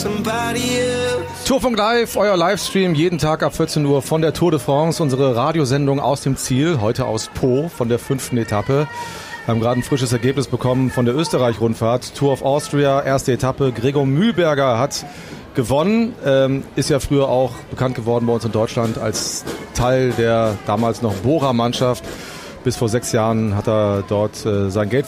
Tourfunk Live, euer Livestream jeden Tag ab 14 Uhr von der Tour de France, unsere Radiosendung aus dem Ziel, heute aus Po von der 5. Etappe. Wir haben gerade ein frisches Ergebnis bekommen von der Österreich-Rundfahrt, Tour of Austria, erste Etappe. Gregor Mühlberger hat gewonnen, ist ja früher auch bekannt geworden bei uns in Deutschland als Teil der damals noch Bora-Mannschaft. Bis vor 6 Jahren hat er dort sein Geld